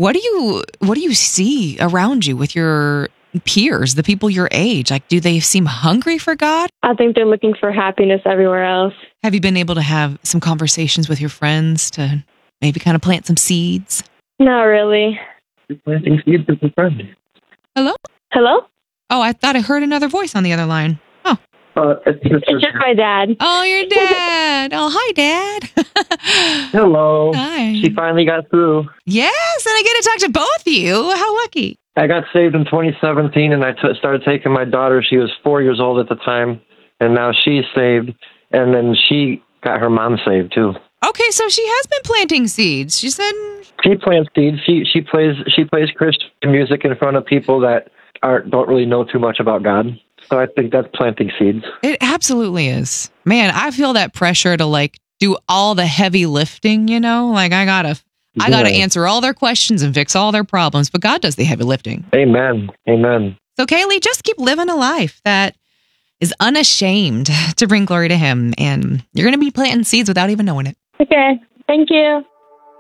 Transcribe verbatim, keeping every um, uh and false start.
what do you what do you see around you with your peers, the people your age? Like, do they seem hungry for God? I think they're looking for happiness everywhere else. Have you been able to have some conversations with your friends to maybe kind of plant some seeds? Not really. Planting seeds with a friend. Hello? Hello? Oh, I thought I heard another voice on the other line. Oh. Uh, it's, it's, It's just my dad. Oh, your dad. Oh, hi, Dad. Hello. Hi. She finally got through. Yes, and I get to talk to both of you. How lucky. I got saved in twenty seventeen, and I t- started taking my daughter. She was four years old at the time, and now she's saved. And then she got her mom saved, too. Okay, so she has been planting seeds. She said... She plants seeds. She she plays she plays Christian music in front of people that aren't don't really know too much about God. So I think that's planting seeds. It absolutely is. Man, I feel that pressure to like do all the heavy lifting, you know? Like I gotta I gotta Yeah. answer all their questions and fix all their problems, but God does the heavy lifting. Amen. Amen. So Kaylee, just keep living a life that is unashamed to bring glory to Him, and you're gonna be planting seeds without even knowing it. Okay. Thank you.